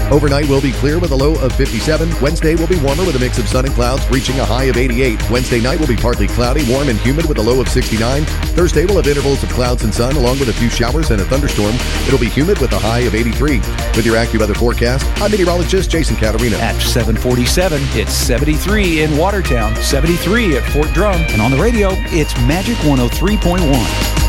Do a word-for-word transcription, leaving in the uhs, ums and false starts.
Overnight will be clear with a low of fifty-seven. Wednesday will be warmer with a mix of sun and clouds, reaching a high of eighty-eight. Wednesday night will be partly cloudy, warm and humid with a low of sixty-nine. Thursday will have intervals of clouds and sun, along with a few showers and a thunderstorm. It'll be humid with a high of eighty-three. With your AccuWeather forecast, I'm meteorologist Jason Caterina. At seven forty-seven, it's seventy-three in Watertown, seventy-three at Fort Drum, and on the radio, it's Magic one oh three point one.